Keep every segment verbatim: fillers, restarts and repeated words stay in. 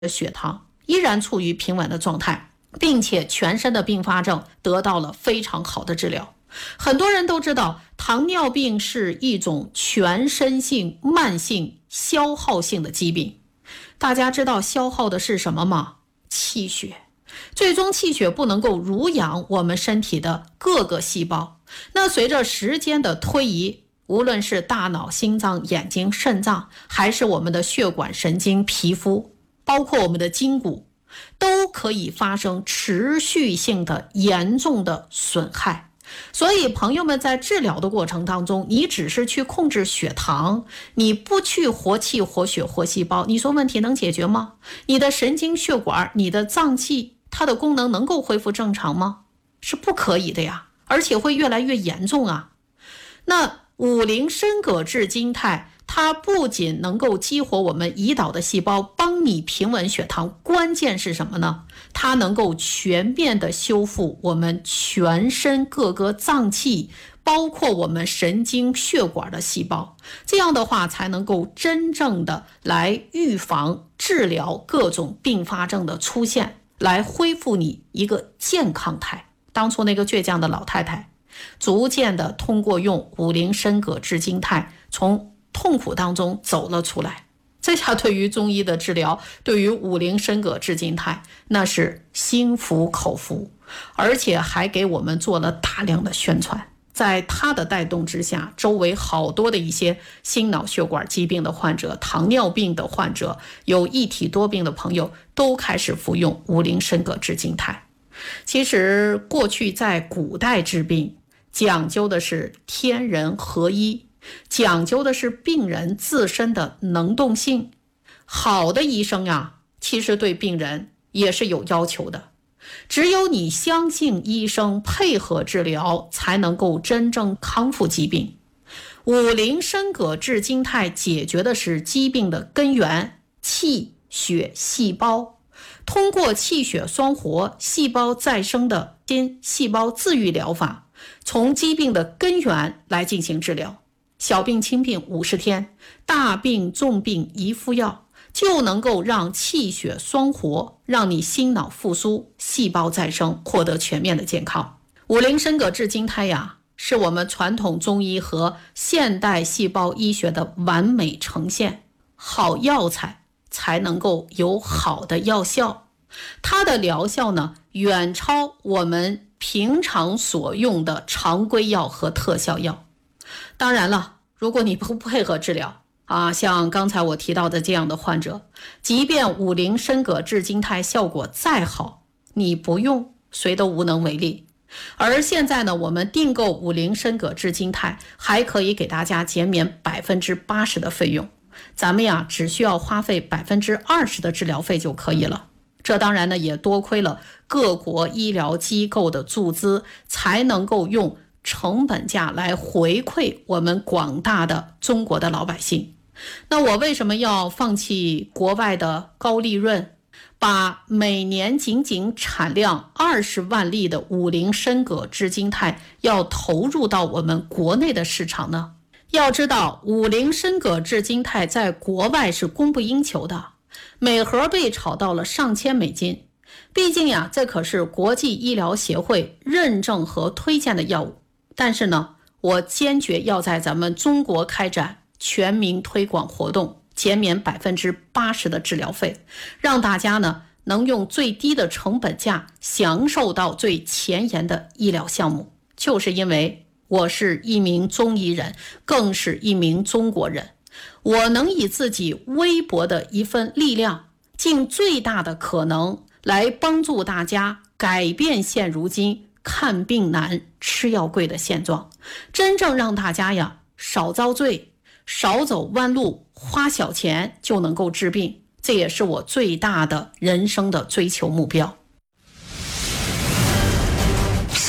血糖依然处于平稳的状态，并且全身的并发症得到了非常好的治疗。很多人都知道糖尿病是一种全身性慢性消耗性的疾病。大家知道消耗的是什么吗？气血。最终气血不能够濡养我们身体的各个细胞，那随着时间的推移，无论是大脑、心脏、眼睛、肾脏，还是我们的血管、神经、皮肤，包括我们的筋骨，都可以发生持续性的严重的损害。所以朋友们在治疗的过程当中，你只是去控制血糖，你不去活气、活血、活细胞，你说问题能解决吗？你的神经血管、你的脏器，它的功能能够恢复正常吗？是不可以的呀，而且会越来越严重啊。那五灵参葛制金肽，它不仅能够激活我们胰岛的细胞，帮你平稳血糖，关键是什么呢？它能够全面的修复我们全身各个脏器，包括我们神经血管的细胞，这样的话才能够真正的来预防治疗各种并发症的出现，来恢复你一个健康态。当初那个倔强的老太太逐渐的通过用五灵参葛制金肽从痛苦当中走了出来。这下对于中医的治疗，对于五灵参葛制金肽，那是心服口服，而且还给我们做了大量的宣传。在他的带动之下，周围好多的一些心脑血管疾病的患者、糖尿病的患者、有一体多病的朋友都开始服用五灵参葛制金肽。其实过去在古代治病讲究的是天人合一，讲究的是病人自身的能动性。好的医生啊，其实对病人也是有要求的。只有你相信医生，配合治疗，才能够真正康复疾病。五灵参葛制金肽解决的是疾病的根源，气血细胞。通过气血双活、细胞再生的新细胞自愈疗法，从疾病的根源来进行治疗。小病轻病五十天，大病重病一服药，就能够让气血双活，让你心脑复苏，细胞再生，获得全面的健康。五灵参葛制金肽呀，是我们传统中医和现代细胞医学的完美呈现。好药材才能够有好的药效，它的疗效呢，远超我们平常所用的常规药和特效药。当然了，如果你不配合治疗啊，像刚才我提到的这样的患者，即便五灵参葛制金肽效果再好，你不用，谁都无能为力。而现在呢，我们订购五灵参葛制金肽还可以给大家减免百分之八十的费用，咱们呀只需要花费百分之二十的治疗费就可以了。这当然呢，也多亏了各国医疗机构的注资，才能够用成本价来回馈我们广大的中国的老百姓。那我为什么要放弃国外的高利润，把每年仅仅产量二十万粒的五灵参葛制金肽要投入到我们国内的市场呢？要知道，五灵参葛制金肽在国外是供不应求的，每盒被炒到了上千美金。毕竟呀，这可是国际医疗协会认证和推荐的药物。但是呢，我坚决要在咱们中国开展全民推广活动，减免百分之八十的治疗费，让大家呢能用最低的成本价享受到最前沿的医疗项目。就是因为我是一名中医人，更是一名中国人，我能以自己微薄的一份力量，尽最大的可能来帮助大家改变现如今看病难、吃药贵的现状，真正让大家呀少遭罪，少走弯路，花小钱就能够治病，这也是我最大的人生的追求目标。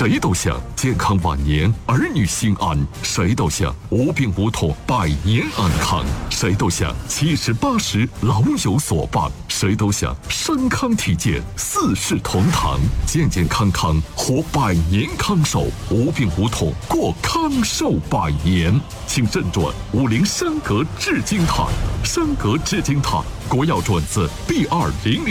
谁都想健康晚年，儿女心安；谁都想无病无痛，百年安康；谁都想七十八十老有所伴；谁都想身康体健，四世同堂，健健康康活百年康寿，无病无痛过康寿百年。请正转五菱山格至金塔，山格至金塔国药转自 B 二零零。